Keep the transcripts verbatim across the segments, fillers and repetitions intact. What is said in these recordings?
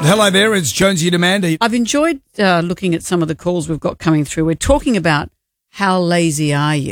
Hello there, it's Jonesy and Amanda. I've enjoyed uh, looking at some of the calls we've got coming through. We're talking about how lazy are you?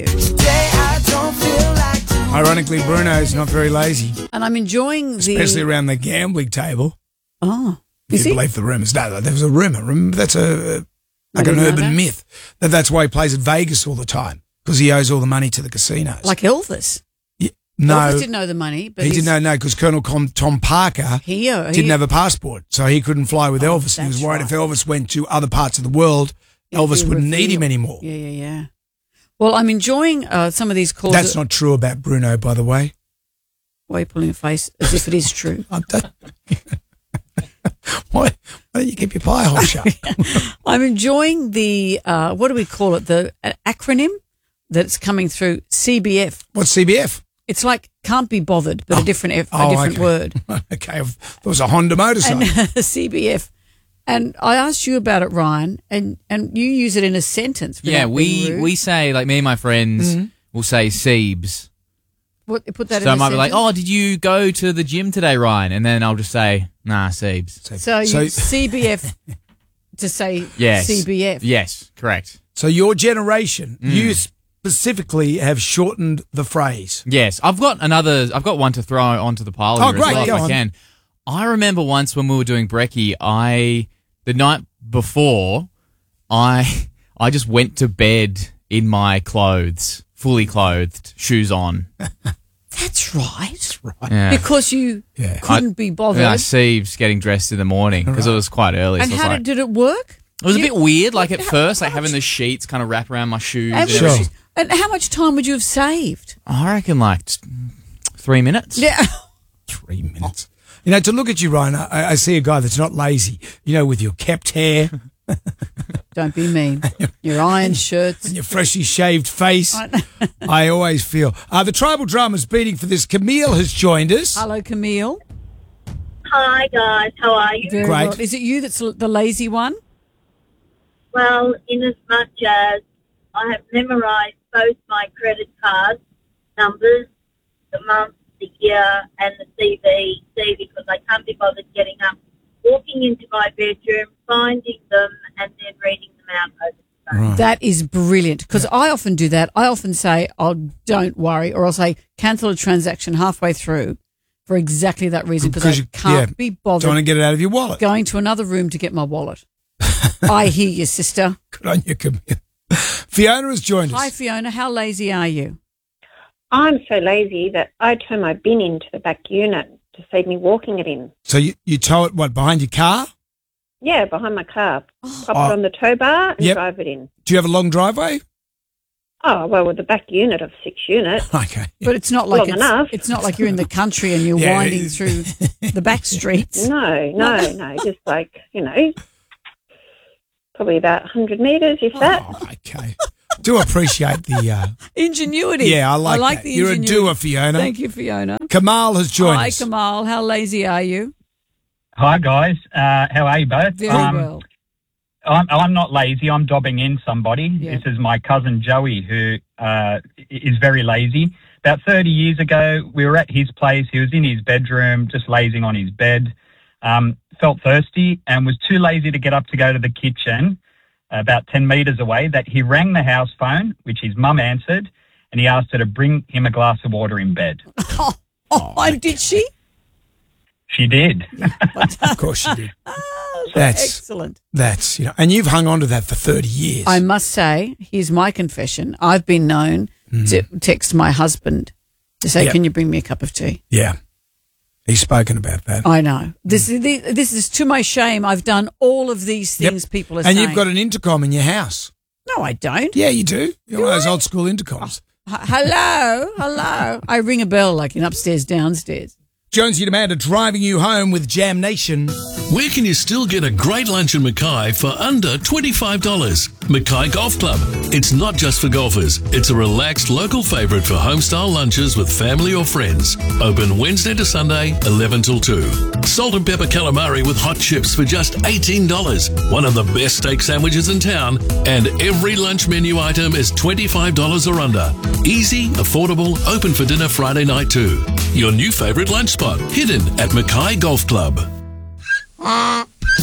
Ironically, Bruno's not very lazy, And I'm enjoying the... especially around the gambling table. Oh, If is you he? believe the rumours. No, there was a rumour. Remember, that's a, like didn't an know urban that. myth. That that's why he plays at Vegas all the time, because he owes all the money to the casinos. Like Elvis. Yeah, no, Elvis didn't know the money, but he he's- didn't know, no, because Colonel Com, Tom Parker He, uh, he didn't have a passport, so he couldn't fly with Oh, Elvis. He was that's worried right. if Elvis went to other parts of the world, It'd Elvis be wouldn't need him revealed. anymore. Yeah, yeah, yeah. Well, I'm enjoying uh, some of these calls. That's that- not true about Bruno, by the way. Why are you pulling a face as if it is true? I don't- why, why don't you keep your pie hole shut? I'm enjoying the, uh, what do we call it, the uh, acronym that's coming through, C B F. What's C B F? It's like can't be bothered, but a different F, a Oh, different okay. word. Okay, if there was a Honda motorcycle. And C B F. And I asked you about it, Ryan, and, and you use it in a sentence. Yeah, without being we rude. we say, like, me and my friends Mm-hmm. will say Siebes. Put, put that So in I a might be like, sentence. oh, did you go to the gym today, Ryan? And then I'll just say, nah, Siebes. So, So- you C B F to say Yes. C B F. Yes, correct. So your generation, Mm. you specifically have shortened the phrase. Yes, I've got another. I've got one to throw onto the pile Oh, here great, as well, go if I on. can. I remember once when we were doing brekkie, I the night before, I I just went to bed in my clothes, fully clothed, shoes on. That's right. Right. Yeah. Because you Yeah. couldn't be bothered. Yeah, Sieves getting dressed in the morning because it was quite early. and so I was how like, did, did it work? it was a you- bit weird, like at how- first, like how having much- the sheets kind of wrap around my shoes. And, and Sure. everything. and how much time would you have saved? I reckon like t- three minutes. Yeah. Three minutes. You know, to look at you, Ryan, I, I see a guy that's not lazy, you know, with your kept hair Don't be mean. Your iron shirts. and your freshly shaved face. I- I always feel. Uh, the tribal drama's beating for this. Camille has joined us. Hello, Camille. Hi guys, how are you? Very Great. well. Is it you that's l- the lazy one? Well, in as much as I have memorised both my credit card numbers, the month, the year, and the C V C because I can't be bothered getting up, walking into my bedroom, finding them, and then reading them out over the phone. Right. That is brilliant because I often do that. I often say, "Oh, don't worry," or I'll say, "Cancel a transaction halfway through," for exactly that reason because I Because you- can't yeah, be Don't bothered want to get it out of your wallet. going to another room to get my wallet. I hear you, sister. Good on you, Camille. Fiona has joined us. Hi, Fiona. How lazy are you? I'm so lazy that I turn my bin into the back unit to save me walking it in. So you, you tow it, what, behind your car? Yeah, behind my car. Pop Oh. it on the tow bar and Yep. drive it in. Do you have a long driveway? Oh, well, with the back unit of six units. Okay. But it's not like Long it's, enough. it's not like you're in the country and you're Yeah. winding through the back streets. No, no, no. Just like, you know, probably about one hundred metres, if that. Oh, okay. Do appreciate the, uh, Ingenuity. yeah, I like, I like that. the You're a ingenuity. doer, Fiona. Thank you, Fiona. Kamal has joined Hi, us. Kamal. How lazy are you? Hi guys, uh, how are you both? Very um, well. I'm, I'm not lazy. I'm dobbing in somebody. Yeah. This is my cousin Joey, who uh, is very lazy. About thirty years ago, we were at his place. He was in his bedroom, just lazing on his bed. Um, felt thirsty and was too lazy to get up to go to the kitchen, about ten metres away. That he rang the house phone, which his mum answered, and he asked her to bring him a glass of water in bed. Oh, oh, and did she? She did. Of course you did. Oh, That's- excellent. That's, you know, and you've hung on to that for thirty years. I must say, here's my confession. I've been known to text my husband to say, Yep. "Can you bring me a cup of tea?" Yeah. He's spoken about that. I know. This is the- this is to my shame. I've done all of these Yep. things people are And saying. you've got an intercom in your house. No, I don't. Yeah, you do. You're one of those old school intercoms. H- hello, hello. I ring a bell like in upstairs, downstairs. Jonesy and Amanda driving you home with Jam Nation. Where can you still get a great lunch in Mackay for under twenty-five dollars? Mackay Golf Club. It's not just for golfers. It's a relaxed local favourite for home-style lunches with family or friends. Open Wednesday to Sunday, eleven till two. Salt and pepper calamari with hot chips for just eighteen dollars. One of the best steak sandwiches in town. And every lunch menu item is twenty-five dollars or under. Easy, affordable, open for dinner Friday night too. Your new favourite lunch spot, hidden at Mackay Golf Club.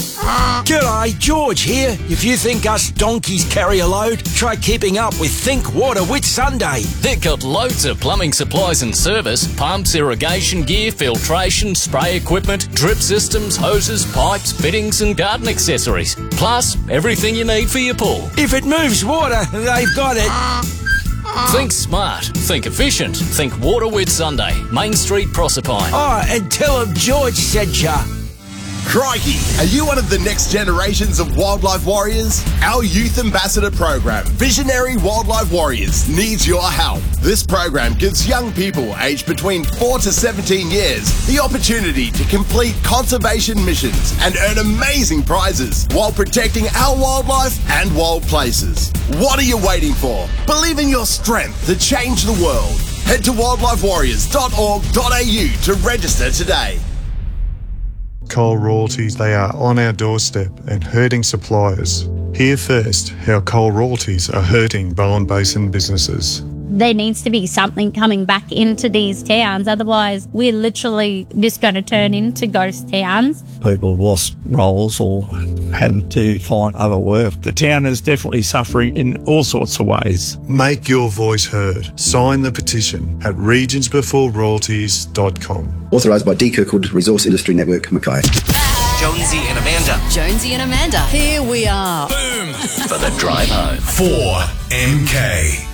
G'day, George here. If you think us donkeys carry a load, try keeping up with Think Water with Sunday. They've got loads of plumbing supplies and service, pumps, irrigation gear, filtration, spray equipment, drip systems, hoses, pipes, fittings and garden accessories. Plus, everything you need for your pool. If it moves water, they've got it. Think smart, think efficient, think Water with Sunday, Main Street, Proserpine. Oh, and tell them George sent ya. Crikey, are you one of the next generations of wildlife warriors? Our Youth Ambassador program, Visionary Wildlife Warriors, needs your help. This program gives young people aged between four to seventeen years the opportunity to complete conservation missions and earn amazing prizes while protecting our wildlife and wild places. What are you waiting for? Believe in your strength to change the world. Head to wildlife warriors dot org dot a u to register today. Coal royalties, they are on our doorstep and hurting suppliers. Hear first how coal royalties are hurting Bowen Basin businesses. There needs to be something coming back into these towns, otherwise we're literally just going to turn into ghost towns. People have lost roles or had to find other work. The town is definitely suffering in all sorts of ways. Make your voice heard. Sign the petition at regions before royalties dot com. Authorised by D. Kirkwood Resource Industry Network, Mackay. Jonesy and Amanda. Jonesy and Amanda. Here we are. Boom. For the drive home. four M K.